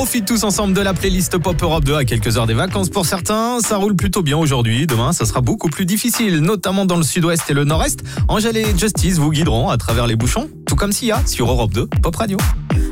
profite tous ensemble de la playlist Pop Europe 2 à quelques heures des vacances pour certains. Ça roule plutôt bien aujourd'hui. Demain, ça sera beaucoup plus difficile, notamment dans le sud-ouest et le nord-est. Angèle et Justice vous guideront à travers les bouchons, tout comme Sia sur Europe 2 Pop Radio.